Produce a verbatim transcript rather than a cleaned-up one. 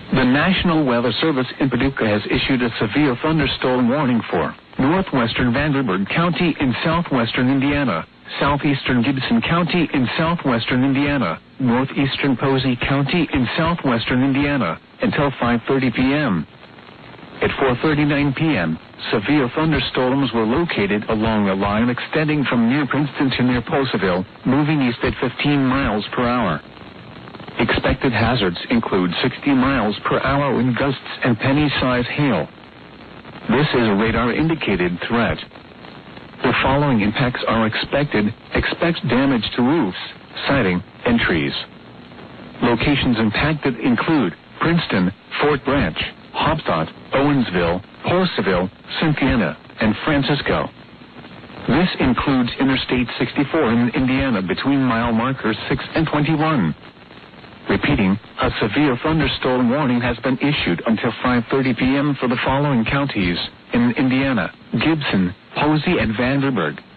The National Weather Service in Paducah has issued a severe thunderstorm warning for northwestern Vanderburgh County in southwestern Indiana, southeastern Gibson County in southwestern Indiana, northeastern Posey County in southwestern Indiana, until five thirty p.m. At four thirty-nine p.m., severe thunderstorms were located along a line extending from near Princeton to near Poseville, moving east at fifteen miles per hour. Expected hazards include sixty miles per hour wind gusts and penny-size hail. This is a radar-indicated threat. The following impacts are expected. Expect damage to roofs, siding, and trees. Locations impacted include Princeton, Fort Branch, Hobstadt, Owensville, Poseville, Cynthiana, and Francisco. This includes Interstate sixty-four in Indiana between mile markers six and twenty-one. Repeating, a severe thunderstorm warning has been issued until five thirty p.m. for the following counties in Indiana: Gibson, Posey, and Vanderburgh.